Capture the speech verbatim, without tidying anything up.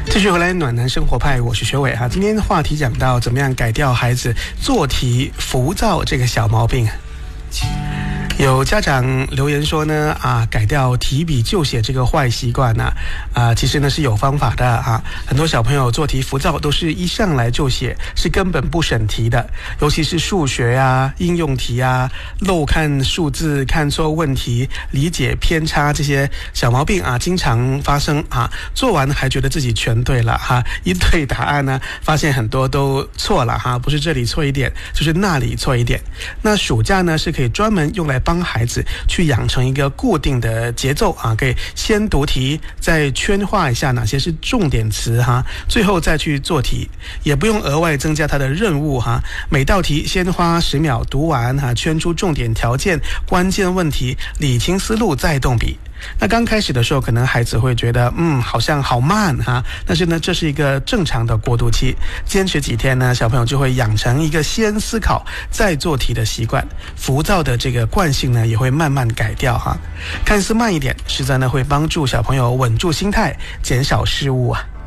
继续回来暖男生活派，我是学伟哈。今天的话题讲到怎么样改掉孩子做题浮躁这个小毛病。有家长留言说呢，啊，改掉提笔就写这个坏习惯呢，啊，其实呢是有方法的啊。很多小朋友做题浮躁，都是一上来就写，是根本不审题的，尤其是数学啊、应用题啊，漏看数字、看错问题、理解偏差这些小毛病啊，经常发生啊。做完还觉得自己全对了哈、啊，一对答案呢，发现很多都错了哈、啊，不是这里错一点，就是那里错一点。那暑假呢是可以专门用来帮孩子去养成一个固定的节奏啊，可以先读题，再圈画一下哪些是重点词哈，最后再去做题，也不用额外增加他的任务哈。每道题先花十秒读完哈，圈出重点条件、关键问题，理清思路再动笔。那刚开始的时候，可能孩子会觉得，嗯，好像好慢哈，但是呢，这是一个正常的过渡期。坚持几天呢，小朋友就会养成一个先思考再做题的习惯，浮躁的这个惯性呢，也会慢慢改掉哈。看似慢一点，实则呢会帮助小朋友稳住心态，减少失误啊。